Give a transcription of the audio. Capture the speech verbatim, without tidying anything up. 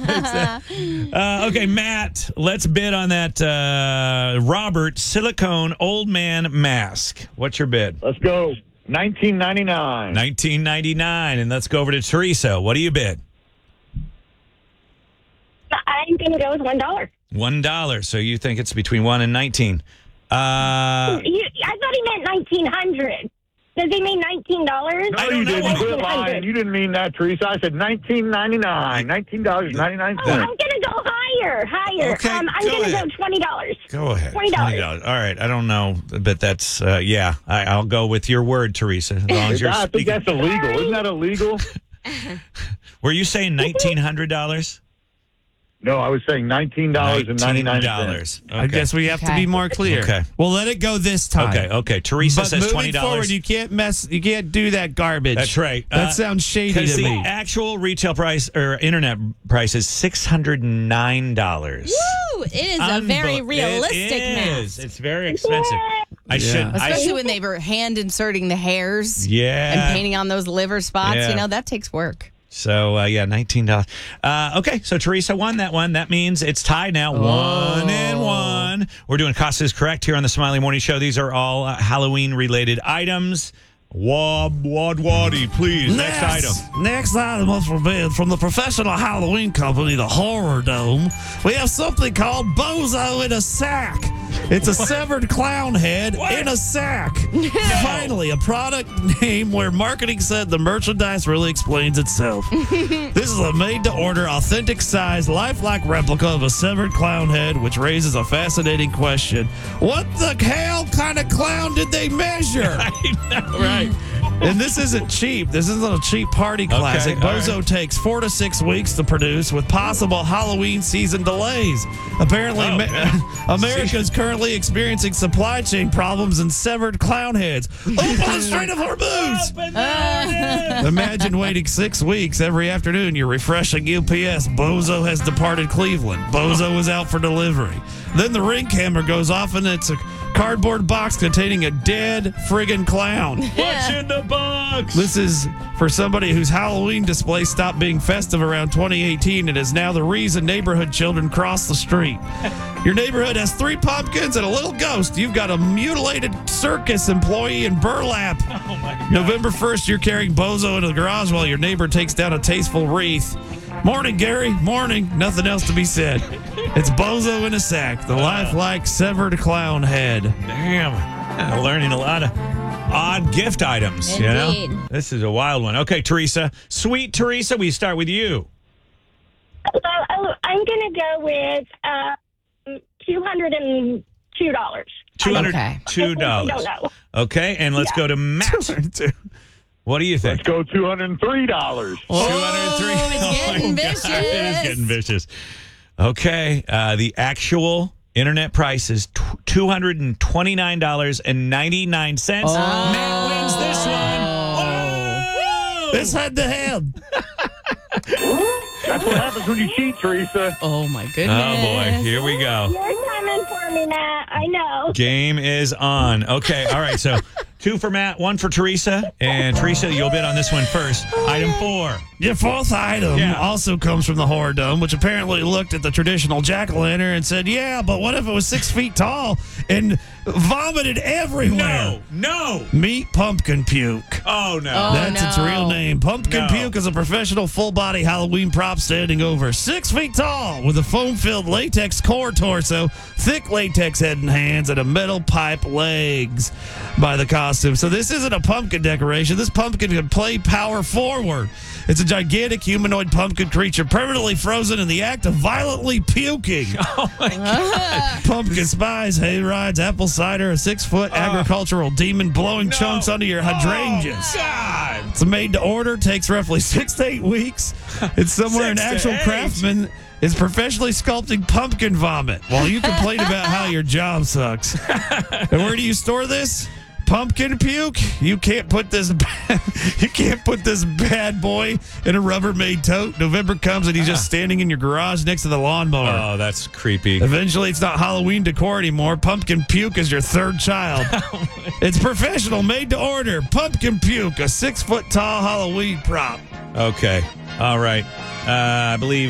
uh, okay, Matt, let's bid on that uh, Robert silicone old man mask. What's your bid? Let's go. nineteen ninety-nine. nineteen ninety-nine. And let's go over to Teresa. What do you bid? I'm going to go with one dollar. One dollar. So you think it's between one and nineteen. Uh, You, I thought he meant nineteen hundred. Does he mean nineteen dollars? No, you didn't. Quit lying. You didn't mean that, Teresa. I said nineteen ninety-nine. nineteen dollars and ninety-nine Oh, cents. I'm going to go higher, higher. Okay, um, I'm go going to ahead. go twenty dollars. Go ahead. twenty dollars. All right. I don't know, but that's, uh, yeah, I, I'll go with your word, Teresa, as long as you're I think speaking. that's illegal. Isn't that illegal? Were you saying nineteen hundred dollars? No, I was saying nineteen dollars and ninety-nine cents. nineteen dollars. Okay. I guess we have to Okay. be more clear. Okay. We'll let it go this time. Okay, okay. Teresa But says moving twenty dollars. forward, you can't mess. You can't do that garbage. That's right. That Uh, sounds shady Because to the me. actual retail price or internet price is six hundred nine dollars. Woo! It is a very Unbel- realistic it is. mask. It's very expensive. I should. I Especially should when they were hand inserting the hairs yeah. and painting on those liver spots. Yeah. You know, that takes work. So, uh, yeah, nineteen dollars. Uh, okay, so Teresa won that one. That means it's tied now. One and one. We're doing Cost is Correct here on the Smiley Morning Show. These are all uh, Halloween-related items. Wad, wad, waddy, please. Next, item. Next item up for bid from the professional Halloween company, the Horror Dome. We have something called Bozo in a Sack. It's a severed clown head in a sack. Finally, a product name where marketing said the merchandise really explains itself. This is a made-to-order, authentic size, lifelike replica of a severed clown head, which raises a fascinating question. What the hell kind of clown did they measure? I know, right. And this isn't cheap. This isn't a cheap party classic. Okay, all Bozo right. takes four to six weeks to produce with possible Halloween season delays. Apparently, Oh, Ma- man. America is currently experiencing supply chain problems and severed clown heads. Open the Strait of Hormuz! Imagine waiting six weeks every afternoon. You're refreshing U P S. Bozo has departed Cleveland. Bozo is out for delivery. Then the ring camera goes off and it's a cardboard box containing a dead friggin' clown. What's in the box? This is for somebody whose Halloween display stopped being festive around twenty eighteen and is now the reason neighborhood children cross the street. Your neighborhood has three pumpkins and a little ghost. You've got a mutilated circus employee in burlap. Oh, my God. November first, you're carrying Bozo into the garage while your neighbor takes down a tasteful wreath. Morning, Gary. Morning. Nothing else to be said. It's Bozo in a sack, the lifelike severed clown head. Damn. I'm learning a lot of odd gift items. You Indeed. know? This is a wild one. Okay, Teresa. Sweet Teresa, we start with you. So, oh, I'm going to go with um, two hundred two dollars. two hundred Okay. two dollars. I don't know. Okay, and let's Yeah. go to Matt. What do you think? Let's go two hundred three dollars. two hundred three. Oh, it's getting vicious. It is getting vicious. Okay, uh, the actual internet price is two hundred twenty-nine dollars and ninety-nine cents. Matt wins this one. Oh! It's head to head. That's what happens when you cheat, Teresa. Oh, my goodness. Oh, boy. Here we go. You're coming for me, Matt. I know. Game is on. Okay, all right. So two for Matt, one for Teresa. And Teresa, you'll bid on this one first. Item four. Your fourth item Yeah. also comes from the Horror Dome, which apparently looked at the traditional jack-o'-lantern and said, yeah, but what if it was six feet tall and vomited everywhere? No, no. Meet pumpkin puke. Oh, no. Oh, That's its no. real name. Pumpkin No. puke is a professional full-body Halloween prop standing over six feet tall with a foam-filled latex core torso, thick latex head and hands, and a metal pipe legs by the costume. So this isn't a pumpkin decoration. This pumpkin can play power forward. It's a gigantic humanoid pumpkin creature permanently frozen in the act of violently puking. Oh, my God. Pumpkin spice, hay rides, apple cider, a six-foot agricultural demon blowing No. chunks onto your hydrangeas. Oh, God. It's made to order, takes roughly six to eight weeks. It's somewhere an Six to actual eight. craftsman is professionally sculpting pumpkin vomit while you complain about how your job sucks. And where do you store this? Pumpkin puke? You can't put this ba- you can't put this bad boy in a Rubbermaid tote. November comes and he's just standing in your garage next to the lawnmower. Oh, that's creepy. Eventually, it's not Halloween decor anymore. Pumpkin puke is your third child. It's professional, made to order. Pumpkin puke, a six foot tall Halloween prop. Okay. All right. Uh, I believe